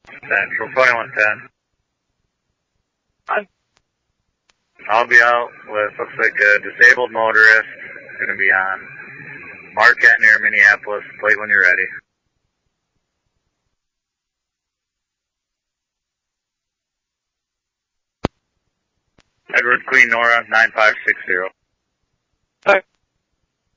Central 2110. I'll be out with, looks like a disabled motorist. Going to be on Marquette near Minneapolis. Plate when you're ready. Edward Queen Nora 9560.